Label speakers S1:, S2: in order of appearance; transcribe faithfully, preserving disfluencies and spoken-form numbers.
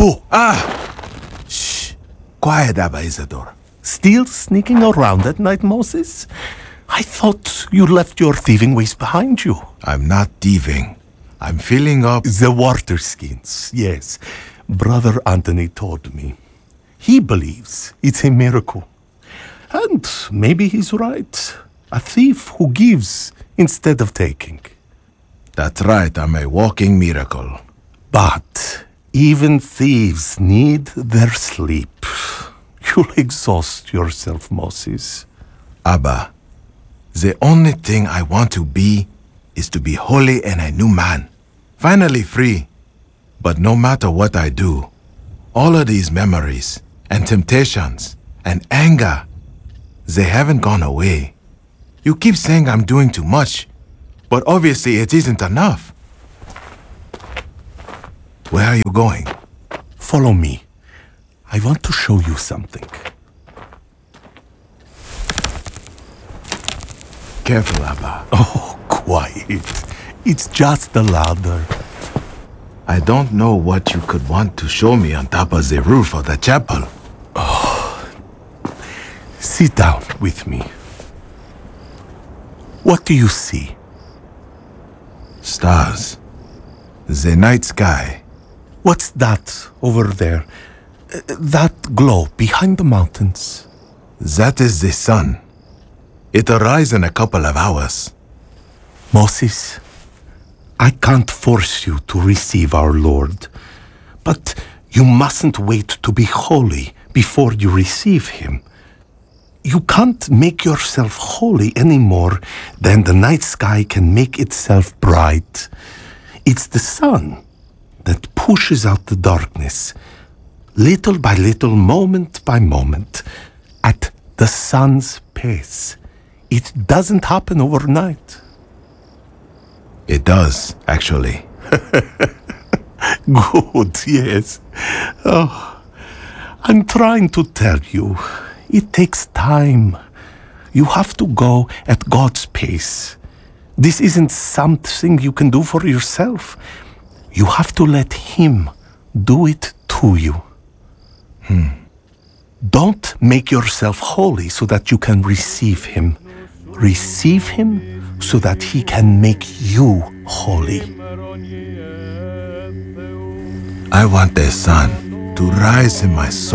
S1: Who? Ah! Shh. Quiet, Abba Isidore. Still sneaking around at night, Moses? I thought you left your thieving ways behind you.
S2: I'm not thieving. I'm filling up.
S1: The water skins, yes. Brother Anthony told me. He believes it's a miracle. And maybe he's right. A thief who gives instead of taking.
S2: That's right, I'm a walking miracle.
S1: But even thieves need their sleep. You'll exhaust yourself, Moses.
S2: Abba, the only thing I want to be is to be holy and a new man. Finally free. But no matter what I do, all of these memories and temptations and anger, they haven't gone away. You keep saying I'm doing too much, but obviously it isn't enough. Where are you going?
S1: Follow me. I want to show you something.
S2: Careful, Abba.
S1: Oh, quiet. It's just a ladder.
S2: I don't know what you could want to show me on top of the roof of the chapel.
S1: Oh. Sit down with me. What do you see?
S2: Stars. The night sky.
S1: What's that over there? Uh, that glow behind the mountains?
S2: That is the sun. It'll rise in a couple of hours.
S1: Moses, I can't force you to receive our Lord, but you mustn't wait to be holy before you receive Him. You can't make yourself holy any more than the night sky can make itself bright. It's the sun that pushes out the darkness, little by little, moment by moment, at the sun's pace. It doesn't happen overnight.
S2: It does, actually.
S1: Good, yes. Oh, I'm trying to tell you, it takes time. You have to go at God's pace. This isn't something you can do for yourself. You have to let Him do it to you.
S2: Hmm.
S1: Don't make yourself holy so that you can receive Him. Receive Him so that He can make you holy.
S2: I want the sun to rise in my soul.